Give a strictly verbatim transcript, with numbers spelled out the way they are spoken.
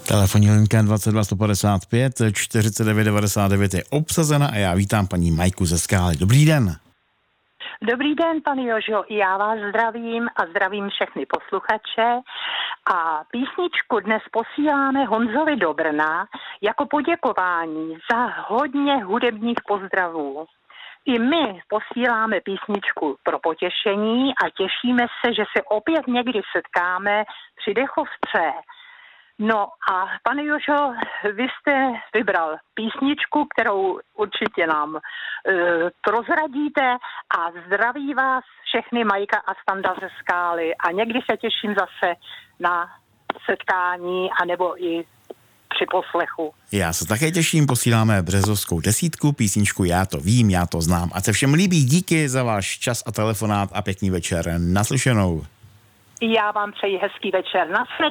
Telefonní linka dvacet dva sto padesát pět čtyřicet devět devadesát devět je obsazena a já vítám paní Majku ze Skály. Dobrý den. Dobrý den, pane Jožo, já vás zdravím a zdravím všechny posluchače. A písničku dnes posíláme Honzovi do Brna jako poděkování za hodně hudebních pozdravů. I my posíláme písničku pro potěšení a těšíme se, že se opět někdy setkáme při Dechovce. No a pane Jožo, vy jste vybral písničku, kterou určitě nám e, prozradíte a zdraví vás všechny Majka a Standa ze Skály a někdy se těším zase na setkání anebo i při poslechu. Já se také těším, posíláme březovskou desítku, písničku Já to vím, já to znám a se všem líbí. Díky za váš čas a telefonát a pěkný večer. Naslyšenou. Já vám přeji hezký večer. Naslyšenou.